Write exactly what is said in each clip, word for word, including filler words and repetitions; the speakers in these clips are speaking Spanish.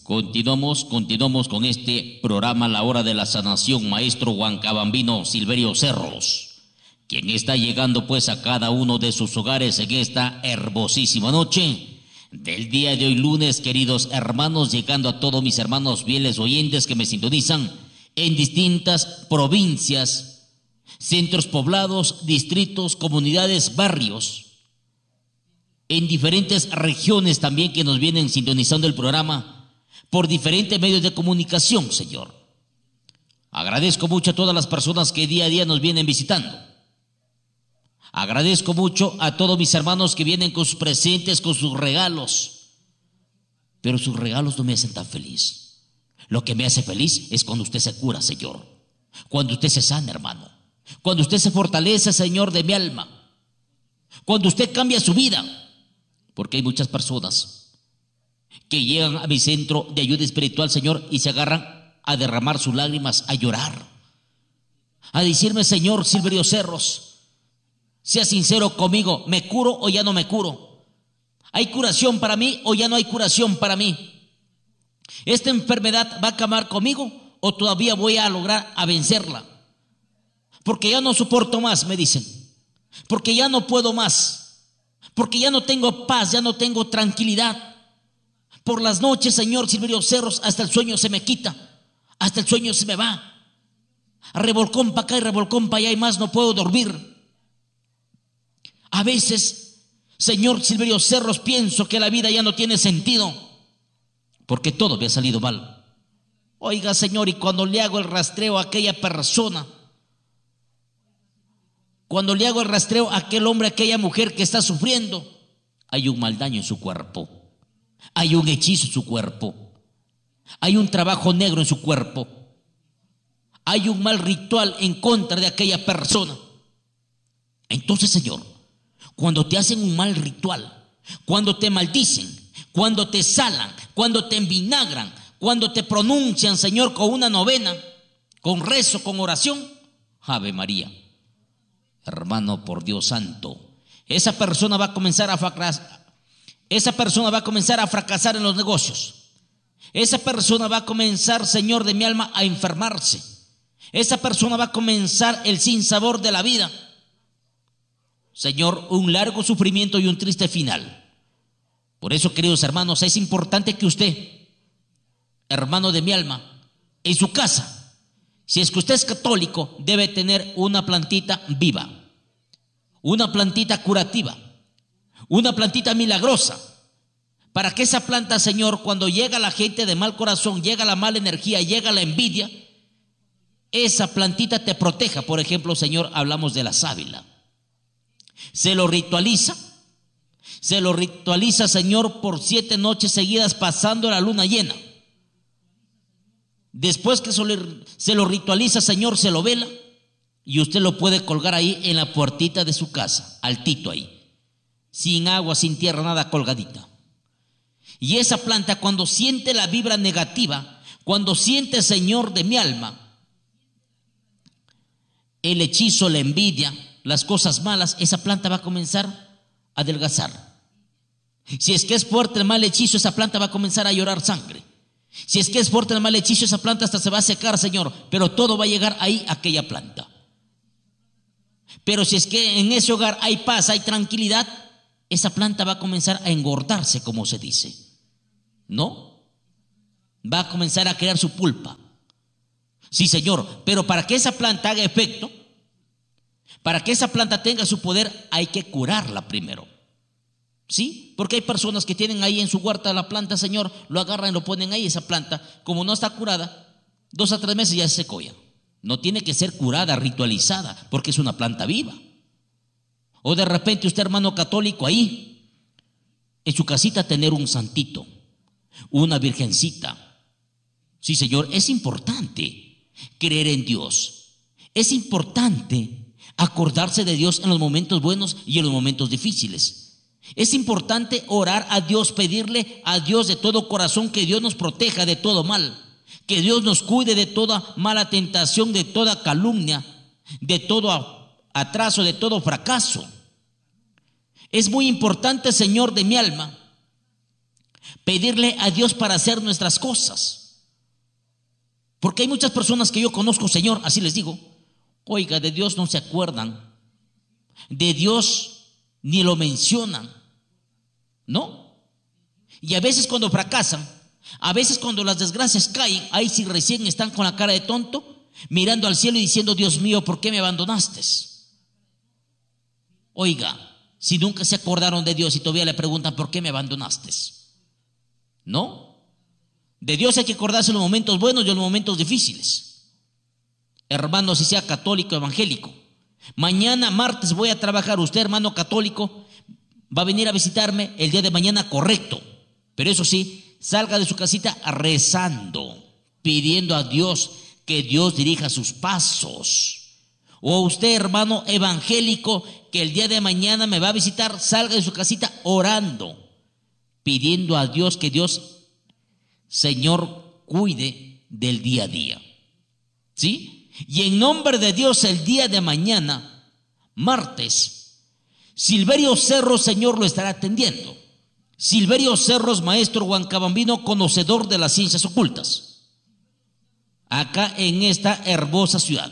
Continuamos, continuamos con este programa La Hora de la Sanación, maestro Huancabambino Silverio Cerros, quien está llegando pues a cada uno de sus hogares en esta hermosísima noche del día de hoy lunes, queridos hermanos, llegando a todos mis hermanos fieles oyentes que me sintonizan en distintas provincias, centros poblados, distritos, comunidades, barrios, en diferentes regiones también que nos vienen sintonizando el programa por diferentes medios de comunicación, Señor. Agradezco mucho a todas las personas que día a día nos vienen visitando. Agradezco mucho a todos mis hermanos que vienen con sus presentes, con sus regalos. Pero sus regalos no me hacen tan feliz. Lo que me hace feliz es cuando usted se cura, Señor. Cuando usted se sana, hermano. Cuando usted se fortalece, Señor, de mi alma. Cuando usted cambia su vida. Porque hay muchas personas que llegan a mi centro de ayuda espiritual, Señor, y se agarran a derramar sus lágrimas, a llorar, a decirme: Señor Silverio Cerros, sea sincero conmigo, ¿me curo o ya no me curo? ¿Hay curación para mí o ya no hay curación para mí? ¿Esta enfermedad va a acabar conmigo o todavía voy a lograr a vencerla? Porque ya no soporto más, me dicen, porque ya no puedo más, porque ya no tengo paz, ya no tengo tranquilidad. Por las noches, Señor Silverio Cerros, hasta el sueño se me quita, hasta el sueño se me va. Revolcón para acá y revolcón para allá y más no puedo dormir. A veces, Señor Silverio Cerros, pienso que la vida ya no tiene sentido, porque todo me ha salido mal. Oiga, Señor, y cuando le hago el rastreo a aquella persona, cuando le hago el rastreo a aquel hombre, a aquella mujer que está sufriendo, hay un mal daño en su cuerpo. Hay un hechizo en su cuerpo. Hay un trabajo negro en su cuerpo. Hay un mal ritual en contra de aquella persona. Entonces, Señor, cuando te hacen un mal ritual, cuando te maldicen, cuando te salan, cuando te envinagran, cuando te pronuncian, Señor, con una novena, con rezo, con oración, Ave María, hermano, por Dios santo, esa persona va a comenzar a fracasar. Esa persona va a comenzar a fracasar en los negocios. Esa persona va a comenzar, Señor de mi alma, a enfermarse. Esa persona va a comenzar el sinsabor de la vida. Señor, un largo sufrimiento y un triste final. Por eso, queridos hermanos, es importante que usted, hermano de mi alma, en su casa, si es que usted es católico, debe tener una plantita viva, una plantita curativa, una plantita milagrosa, para que esa planta, Señor, cuando llega la gente de mal corazón, llega la mala energía, llega la envidia, esa plantita te proteja. Por ejemplo, Señor, hablamos de la sábila. Se lo ritualiza, se lo ritualiza, Señor, por siete noches seguidas pasando la luna llena. Después que se lo ritualiza, Señor, se lo vela y usted lo puede colgar ahí en la puertita de su casa, altito ahí. Sin agua, sin tierra, nada, colgadita. Y esa planta, cuando siente la vibra negativa, cuando siente, Señor de mi alma, el hechizo, la envidia, las cosas malas, esa planta va a comenzar a adelgazar. Si es que es fuerte el mal hechizo, esa planta va a comenzar a llorar sangre. Si es que es fuerte el mal hechizo, esa planta hasta se va a secar, Señor, pero todo va a llegar ahí, a aquella planta. Pero si es que en ese hogar hay paz, hay tranquilidad, esa planta va a comenzar a engordarse, como se dice, ¿no? Va a comenzar a crear su pulpa. Sí, Señor, pero para que esa planta haga efecto, para que esa planta tenga su poder, hay que curarla primero. ¿Sí? Porque hay personas que tienen ahí en su huerta la planta, Señor, lo agarran y lo ponen ahí, esa planta, como no está curada, dos a tres meses ya se secó ya. No tiene que ser curada, ritualizada, porque es una planta viva. O de repente usted, hermano católico, ahí en su casita tener un santito, una virgencita. Sí, Señor, es importante creer en Dios. Es importante acordarse de Dios en los momentos buenos y en los momentos difíciles. Es importante orar a Dios, pedirle a Dios de todo corazón que Dios nos proteja de todo mal, que Dios nos cuide de toda mala tentación, de toda calumnia, de todo atraso, de todo fracaso. Es muy importante, Señor de mi alma, pedirle a Dios para hacer nuestras cosas. Porque hay muchas personas que yo conozco, Señor, así les digo, oiga, de Dios no se acuerdan, de Dios ni lo mencionan, ¿no? Y a veces cuando fracasan, a veces cuando las desgracias caen, ahí sí recién están con la cara de tonto, mirando al cielo y diciendo, Dios mío, ¿por qué me abandonaste? Oiga, si nunca se acordaron de Dios y todavía le preguntan, ¿por qué me abandonaste? ¿No? De Dios hay que acordarse en los momentos buenos y en los momentos difíciles. Hermano, si sea católico o evangélico, mañana martes voy a trabajar, usted hermano católico va a venir a visitarme el día de mañana, correcto, pero eso sí, salga de su casita rezando, pidiendo a Dios que Dios dirija sus pasos. O usted hermano evangélico que el día de mañana me va a visitar, salga de su casita orando, pidiendo a Dios que Dios, Señor, cuide del día a día. ¿Sí? Y en nombre de Dios, el día de mañana, martes, Silverio Cerros, Señor, lo estará atendiendo. Silverio Cerros, maestro huancabambino, conocedor de las ciencias ocultas, acá en esta hermosa ciudad.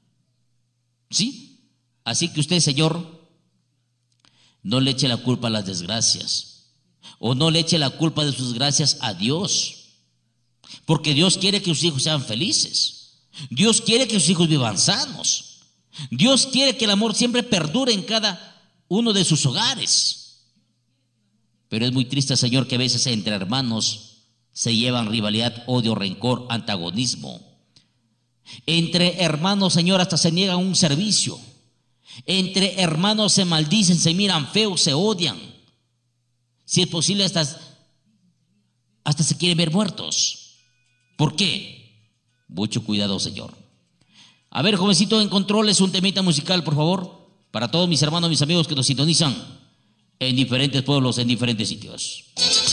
¿Sí? Así que usted, Señor, no le eche la culpa a las desgracias, o no le eche la culpa de sus desgracias a Dios, porque Dios quiere que sus hijos sean felices. Dios quiere que sus hijos vivan sanos. Dios quiere que el amor siempre perdure en cada uno de sus hogares. Pero es muy triste, Señor, que a veces entre hermanos se llevan rivalidad, odio, rencor, antagonismo. Entre hermanos, Señor, hasta se niegan un servicio. Entre hermanos se maldicen, se miran feos, se odian. Si es posible, hasta, hasta se quieren ver muertos. ¿Por qué? Mucho cuidado, Señor. A ver, jovencito en controles, un temita musical, por favor, para todos mis hermanos, mis amigos que nos sintonizan en diferentes pueblos, en diferentes sitios.